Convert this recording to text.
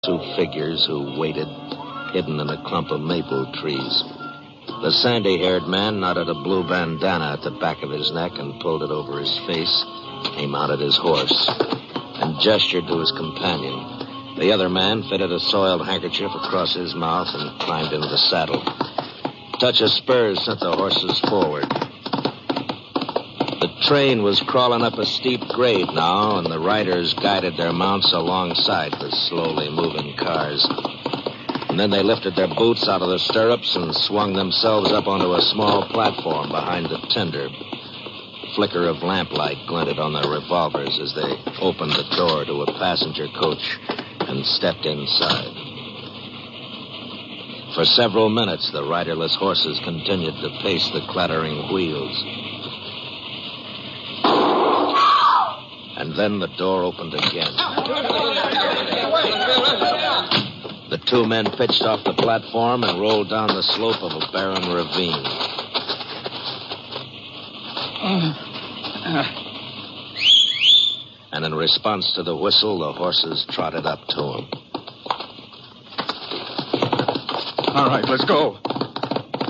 Two figures who waited, hidden in a clump of maple trees. The sandy-haired man knotted a blue bandana at the back of his neck and pulled it over his face. He mounted his horse and gestured to his companion. The other man fitted a soiled handkerchief across his mouth and climbed into the saddle. A touch of spurs sent the horses forward. The train was crawling up a steep grade now, and the riders guided their mounts alongside the slowly moving cars. And then they lifted their boots out of the stirrups and swung themselves up onto a small platform behind the tender. A flicker of lamplight glinted on their revolvers as they opened the door to a passenger coach and stepped inside. For several minutes, the riderless horses continued to pace the clattering wheels. And then the door opened again. The two men pitched off the platform and rolled down the slope of a barren ravine. And in response to the whistle, the horses trotted up to him. All right, let's go.